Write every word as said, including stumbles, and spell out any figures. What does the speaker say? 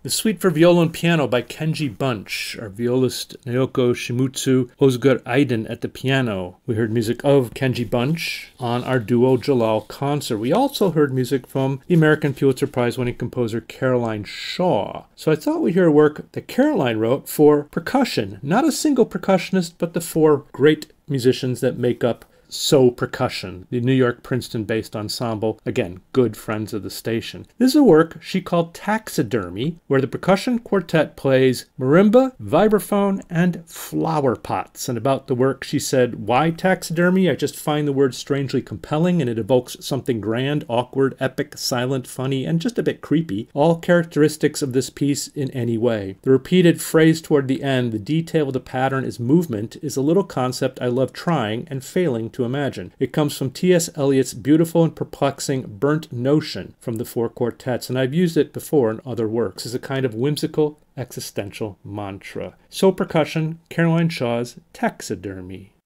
The Suite for Viola and Piano by Kenji Bunch. Our violist Naoko Shimutsu, Özgür Aydın at the piano. We heard music of Kenji Bunch on our Duo Jalal concert. We also heard music from the American Pulitzer Prize winning composer Caroline Shaw. So I thought we'd hear a work that Caroline wrote for percussion. Not a single percussionist, but the four great musicians that make up So Percussion, the New York Princeton-based ensemble, again, good friends of the station. This is a work she called Taxidermy, where the percussion quartet plays marimba, vibraphone, and flower pots. And about the work, she said, why taxidermy? I just find the word strangely compelling, and it evokes something grand, awkward, epic, silent, funny, and just a bit creepy, all characteristics of this piece in any way. The repeated phrase toward the end, the detail of the pattern is movement, is a little concept I love trying and failing to imagine. It comes from T S Eliot's beautiful and perplexing Burnt Notion from the Four Quartets, and I've used it before in other works as a kind of whimsical existential mantra. So Percussion, Caroline Shaw's Taxidermy.